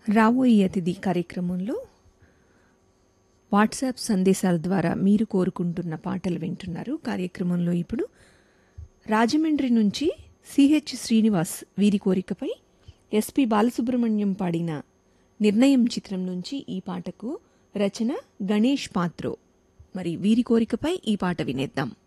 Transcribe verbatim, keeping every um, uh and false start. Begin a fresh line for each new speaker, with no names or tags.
రాబోయే అతిథి కార్యక్రమంలో వాట్సాప్ సందేశాల ద్వారా మీరు కోరుకుంటున్న పాటలు వింటున్నారు. కార్యక్రమంలో ఇప్పుడు రాజమండ్రి నుంచి సిహెచ్ శ్రీనివాస్ వీరి కోరికపై ఎస్పి బాలసుబ్రహ్మణ్యం పాడిన నిర్ణయం చిత్రం నుంచి ఈ పాటకు రచన గణేష్ పాత్రో. మరి వీరి కోరికపై ఈ పాట వినేద్దాం.